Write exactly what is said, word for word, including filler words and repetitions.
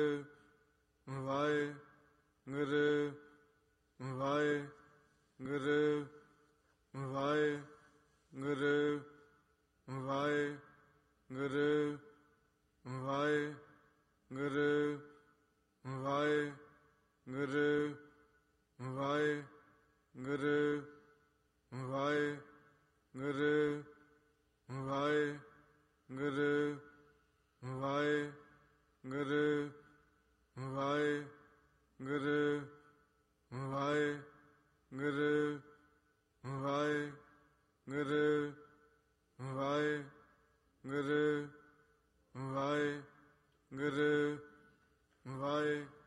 Waheguru Waheguru Waheguru Waheguru Waheguru Waheguru Waheguru Waheguru Waheguru Waheguru Waheguru Waheguru Waheguru Waheguru Waheguru ਵਾਹਿ